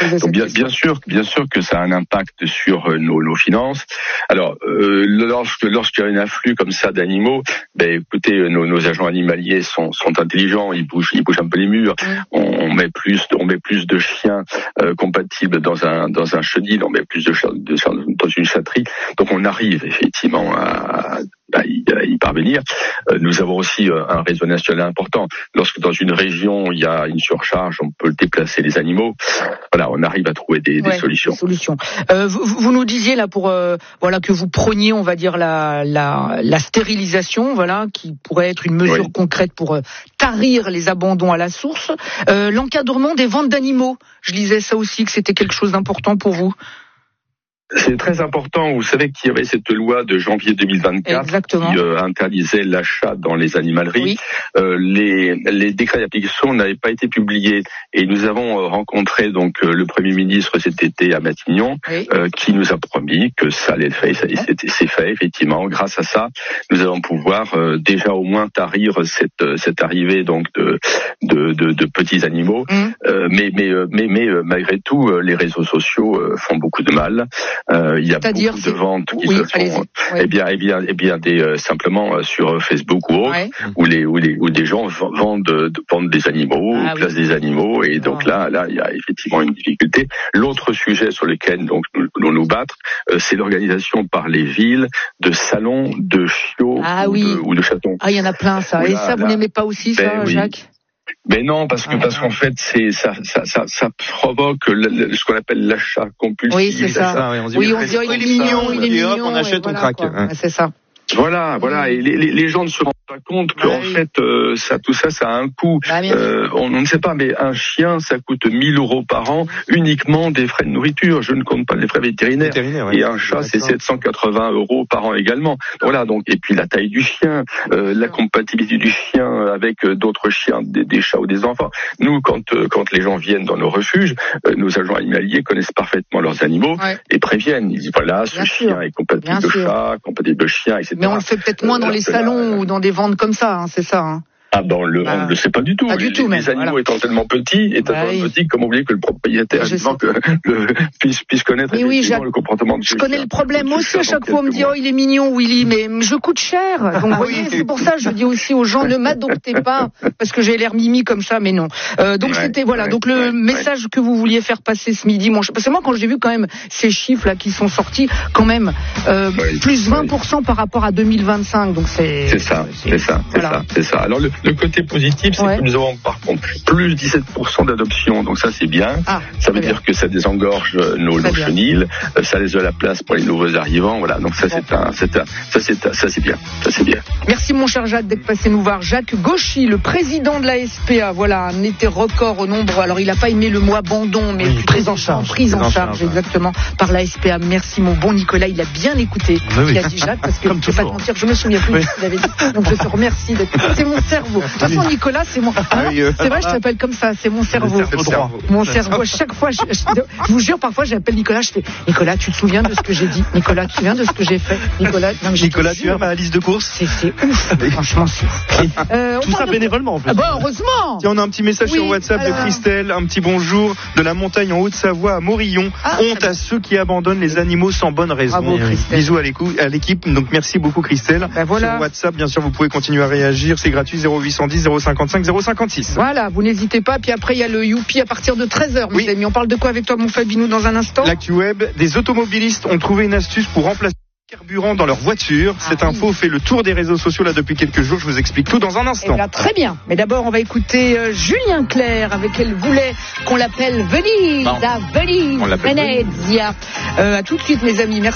posé cette question. Bien sûr que ça a un impact sur nos finances. Alors, lorsqu'il y a un afflux comme ça d'animaux, écoutez, nos agents animaliers sont intelligents, ils bougent un peu les murs. On met plus de chiens compatibles dans un chenil, on met plus de chiens dans une chatterie. Donc on arrive effectivement à y parvenir. Nous avons aussi un réseau national important. Lorsque dans une région il y a une surcharge, on peut déplacer les animaux. Voilà, on arrive à trouver des solutions. Vous nous disiez là que vous preniez, on va dire la stérilisation, qui pourrait être une mesure concrète pour tarir les abandons à la source. L'encadrement des ventes d'animaux, je disais ça aussi que c'était quelque chose d'important pour vous. C'est très important. Vous savez qu'il y avait cette loi de janvier 2024 Exactement. Qui interdisait l'achat dans les animaleries. Les décrets d'application n'avaient pas été publiés et nous avons rencontré donc le Premier ministre cet été à Matignon, qui nous a promis que ça allait être fait. C'est fait effectivement. Grâce à ça, nous allons pouvoir déjà au moins tarir cette arrivée donc de petits animaux. Mais malgré tout, les réseaux sociaux font beaucoup de mal. Il y a beaucoup de ventes qui se font, simplement sur Facebook ou autre, où des gens vendent des animaux, placent des animaux, et donc là, il y a effectivement une difficulté. L'autre sujet sur lequel donc nous voulons nous battre, c'est l'organisation par les villes de salons de chiots ou de chatons. Il y en a plein, ça. Et ça, vous n'aimez pas aussi, ça, Jacques? Mais non, parce qu'en fait, ça provoque ce qu'on appelle l'achat compulsif. Oui, c'est ça. On se dit, il est mignon, on achète, on craque. C'est ça. Voilà. Et les gens ne se rendent pas compte qu'en fait, tout ça a un coût. On ne sait pas, mais un chien, ça coûte 1 000 € par an, uniquement des frais de nourriture. Je ne compte pas les frais vétérinaires. Et un chat, c'est 780 € par an également. Voilà, donc, et puis la taille du chien, la compatibilité du chien avec d'autres chiens, des chats ou des enfants. Nous, quand les gens viennent dans nos refuges, nos agents animaliers connaissent parfaitement leurs animaux et préviennent. Ils disent, voilà, ce chien est compatible de chat, compatible de chien, etc. Mais on le fait peut-être moins dans les salons ou dans des ventes comme ça, c'est ça. On ne le sait pas du tout. Les animaux étant tellement petits, comment oublier que le propriétaire puisse connaître effectivement le comportement de ce chien. Je connais le problème aussi. À chaque fois, on me dit, il est mignon, Willy, mais je coûte cher. Donc, vous voyez, c'est pour ça que je dis aussi aux gens, ne m'adoptez pas, parce que j'ai l'air mimi comme ça, mais non. Donc, donc le message que vous vouliez faire passer ce midi, parce que moi, quand j'ai vu quand même ces chiffres là qui sont sortis, quand même, plus 20% par rapport à 2025. Donc, c'est ça. Alors, le côté positif, c'est que nous avons par contre plus 17% d'adoption, donc ça c'est bien. Ça veut dire que ça désengorge nos chenils, ça laisse de la place pour les nouveaux arrivants. Voilà, donc ça c'est bien. Merci mon cher Jacques d'être passé nous voir. Jacques Gauchy, le président de la SPA, un été record au nombre. Alors il n'a pas aimé le mot abandon, mais prise en charge, exactement, par la SPA. Merci mon bon Nicolas, il a bien écouté. Il a dit Jacques, parce que je ne vais pas te mentir, je me souviens plus de ce qu'il avait dit. Donc je te remercie c'est mon cerveau. De toute façon, Nicolas, c'est mon. C'est vrai, je t'appelle comme ça, c'est mon cerveau. Mon cerveau. Chaque fois, je vous jure, parfois, j'appelle Nicolas, je fais Nicolas, tu te souviens de ce que j'ai dit? Nicolas, tu te souviens de ce que j'ai fait? Nicolas, tu as ma liste de courses? C'est ouf. Franchement, c'est ouf. Tout ça bénévolement, en plus. Heureusement. Tiens, on a un petit message sur WhatsApp de Christelle, un petit bonjour de la montagne en Haute-Savoie à Morillon. Honte à ceux qui abandonnent les animaux sans bonne raison. Bravo, bisous à l'équipe. Donc, merci beaucoup, Christelle. Sur WhatsApp, bien sûr, vous pouvez continuer à réagir. C'est gratuit, 0810 055 056. Voilà, vous n'hésitez pas. Puis après, il y a le Youpi à partir de 13h. Mes amis, on parle de quoi avec toi, mon Fabinou, dans un instant? L'actu web, des automobilistes ont trouvé une astuce pour remplacer le carburant dans leur voiture. Cette info fait le tour des réseaux sociaux là depuis quelques jours. Je vous explique tout dans un instant. Très bien. Mais d'abord, on va écouter Julien Clerc, avec elle voulait qu'on l'appelle Venise. Venise. À tout de suite, mes amis. Merci.